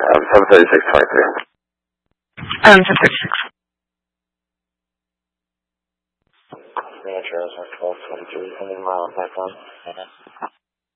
73623. 736. Manager, 1223. How many miles back on?